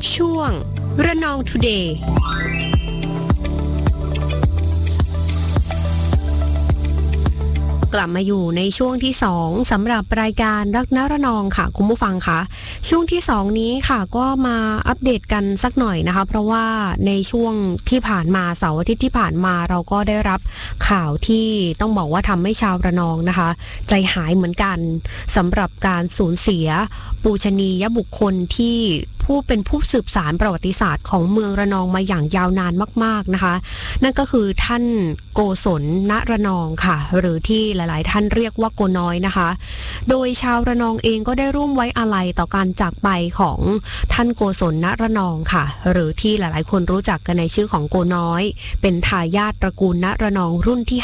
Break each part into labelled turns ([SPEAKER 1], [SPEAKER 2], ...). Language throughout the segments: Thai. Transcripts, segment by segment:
[SPEAKER 1] ช่วงระนองทูเดย์กลับมาอยู่ในช่วงที่2สำหรับรายการรักนระนองค่ะคุณผู้ฟังคะช่วงที่2นี้ค่ะก็มาอัปเดตกันสักหน่อยนะคะเพราะว่าในช่วงที่ผ่านมาเสาร์อาทิตย์ที่ผ่านมาเราก็ได้รับข่าวที่ต้องบอกว่าทำให้ชาวระนองนะคะใจหายเหมือนกันสำหรับการสูญเสียปูชนียบุคคลที่เป็นผู้สืบสานประวัติศาสตร์ของเมืองระนองมาอย่างยาวนานมากๆนะคะนั่นก็คือท่านโกศลณระนองค่ะหรือที่หลายๆท่านเรียกว่าโกน้อยนะคะโดยชาวระนองเองก็ได้ร่วมไว้อาลัยต่อการจากไปของท่านโกศลณระนองค่ะหรือที่หลายๆคนรู้จักกันในชื่อของโกน้อยเป็นทายาทตระกูลณระนองรุ่นที่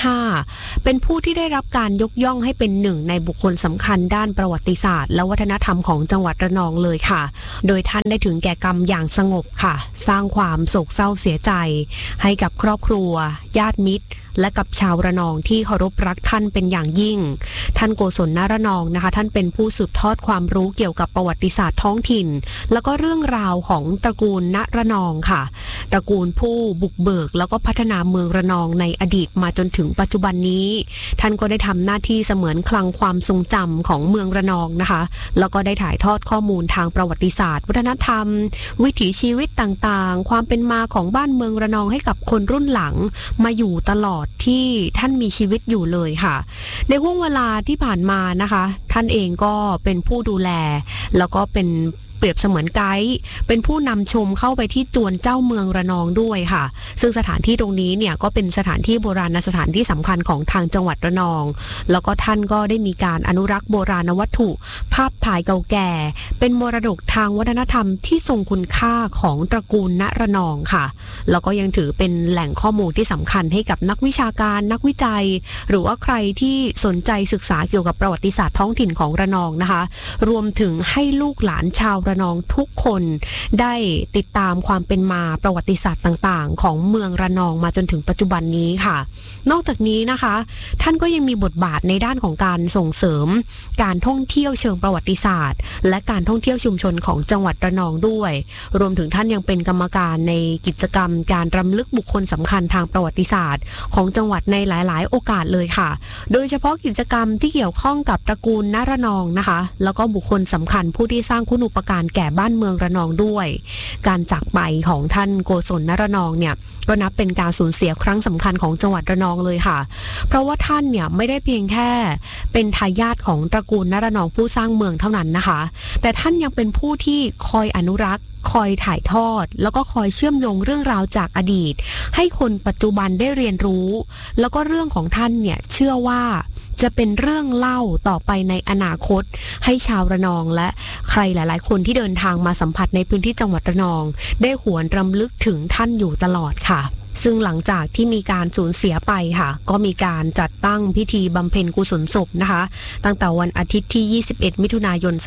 [SPEAKER 1] 5เป็นผู้ที่ได้รับการยกย่องให้เป็นหนึ่งในบุคคลสำคัญด้านประวัติศาสตร์และวัฒนธรรมของจังหวัดระนองเลยค่ะโดยท่านได้ถึงแก่กรรมอย่างสงบค่ะสร้างความโศกเศร้าเสียใจให้กับครอบครัวญาติมิตรและกับชาวระนองที่เคารพรักท่านเป็นอย่างยิ่งท่านโกศลณระนองนะคะท่านเป็นผู้สืบทอดความรู้เกี่ยวกับประวัติศาสตร์ท้องถิ่นแล้วก็เรื่องราวของตระกูลณระนองค่ะตระกูลผู้บุกเบิกแล้วก็พัฒนาเมืองระนองในอดีตมาจนถึงปัจจุบันนี้ท่านก็ได้ทำหน้าที่เสมือนคลังความทรงจำของเมืองระนองนะคะแล้วก็ได้ถ่ายทอดข้อมูลทางประวัติศาสตร์วัฒนธรรมวิถีชีวิตต่างๆความเป็นมาของบ้านเมืองระนองให้กับคนรุ่นหลังมาอยู่ตลอดที่ท่านมีชีวิตอยู่เลยค่ะในห่วงเวลาที่ผ่านมานะคะท่านเองก็เป็นผู้ดูแลแล้วก็เป็นเปรียบเสมือนไกด์เป็นผู้นำชมเข้าไปที่จวนเจ้าเมืองระนองด้วยค่ะซึ่งสถานที่ตรงนี้เนี่ยก็เป็นสถานที่โบราณสถานที่สำคัญของทางจังหวัดระนองแล้วก็ท่านก็ได้มีการอนุรักษ์โบราณวัตถุภาพถ่ายเก่าแก่เป็นมรดกทางวัฒนธรรมที่ทรงคุณค่าของตระกูลณระนองค่ะแล้วก็ยังถือเป็นแหล่งข้อมูลที่สำคัญให้กับนักวิชาการนักวิจัยหรือว่าใครที่สนใจศึกษาเกี่ยวกับประวัติศาสตร์ท้องถิ่นของระนองนะคะรวมถึงให้ลูกหลานชาวระนองทุกคนได้ติดตามความเป็นมาประวัติศาสตร์ต่างๆของเมืองระนองมาจนถึงปัจจุบันนี้ค่ะนอกจากนี้นะคะท่านก็ยังมีบทบาทในด้านของการส่งเสริมการท่องเที่ยวเชิงประวัติศาสตร์และการท่องเที่ยวชุมชนของจังหวัดระนองด้วยรวมถึงท่านยังเป็นกรรมการในกิจกรรมการรำลึกบุคคลสำคัญทางประวัติศาสตร์ของจังหวัดในหลายๆโอกาสเลยค่ะโดยเฉพาะกิจกรรมที่เกี่ยวข้องกับตระกูลณระนองนะคะแล้วก็บุคคลสำคัญผู้ที่สร้างคุณูปการแก่บ้านเมืองระนองด้วยการจากไปของท่านโกศลณระนองเนี่ยก็นับเป็นการสูญเสียครั้งสำคัญของจังหวัดระนองเลยค่ะเพราะว่าท่านเนี่ยไม่ได้เพียงแค่เป็นทายาทของตระกูลณระนองผู้สร้างเมืองเท่านั้นนะคะแต่ท่านยังเป็นผู้ที่คอยอนุรักษ์คอยถ่ายทอดแล้วก็คอยเชื่อมโยงเรื่องราวจากอดีตให้คนปัจจุบันได้เรียนรู้แล้วก็เรื่องของท่านเนี่ยเชื่อว่าจะเป็นเรื่องเล่าต่อไปในอนาคตให้ชาวระนองและใครหลายๆคนที่เดินทางมาสัมผัสในพื้นที่จังหวัดระนองได้หวนรำลึกถึงท่านอยู่ตลอดค่ะซึ่งหลังจากที่มีการสูญเสียไปค่ะก็มีการจัดตั้งพิธีบำเพ็ญกุศลศพนะคะตั้งแต่วันอาทิตย์ที่21มิถุนายน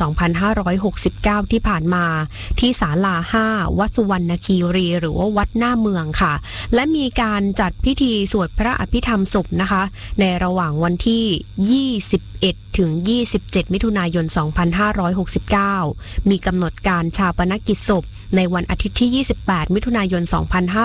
[SPEAKER 1] 2569ที่ผ่านมาที่ศาลา5วัดสุวรรณคีรีหรือว่าวัดหน้าเมืองค่ะและมีการจัดพิธีสวดพระอภิธรรมศพนะคะในระหว่างวันที่21ถึง27มิถุนายน2569มีกำหนดการชาปนกิจศพในวันอาทิตย์ที่28มิถุนายน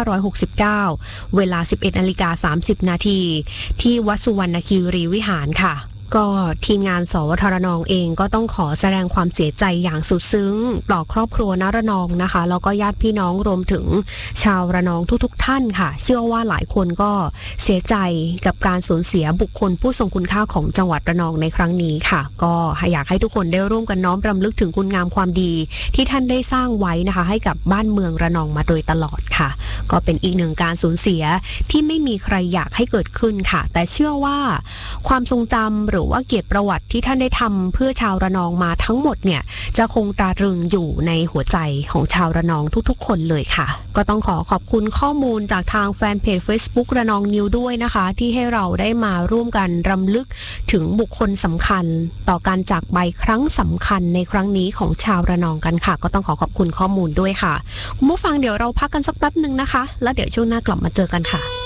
[SPEAKER 1] 2569เวลา 11:30 น.ที่วัดสุวรรณคีรีวิหารค่ะก็ทีมงานสวทรนองเองก็ต้องขอแสดงความเสียใจอย่างสุดซึ้งต่อครอบครัวณระนองนะคะแล้วก็ญาติพี่น้องรวมถึงชาวระนองทุกท่านค่ะเชื่อว่าหลายคนก็เสียใจกับการสูญเสียบุคคลผู้ทรงคุณค่าของจังหวัดระนองในครั้งนี้ค่ะก็อยากให้ทุกคนได้ร่วมกันน้อมรำลึกถึงคุณงามความดีที่ท่านได้สร้างไว้นะคะให้กับบ้านเมืองระนองมาโดยตลอดค่ะก็เป็นอีกหนึ่งการสูญเสียที่ไม่มีใครอยากให้เกิดขึ้นค่ะแต่เชื่อว่าความทรงจำหรือว่าเกียรติประวัติที่ท่านได้ทำเพื่อชาวระนองมาทั้งหมดเนี่ยจะคงตราตรึงอยู่ในหัวใจของชาวระนองทุกๆคนเลยค่ะก็ต้องขอบคุณข้อมูลจากทางแฟนเพจ Facebook ระนองนิวด้วยนะคะที่ให้เราได้มาร่วมกันรำลึกถึงบุคคลสำคัญต่อการจากไปครั้งสำคัญในครั้งนี้ของชาวระนองกันค่ะก็ต้องขอบคุณข้อมูลด้วยค่ะคุณผู้ฟังเดี๋ยวเราพักกันสักแป๊บนึงนะคะแล้วเดี๋ยวช่วงหน้ากลับมาเจอกันค่ะ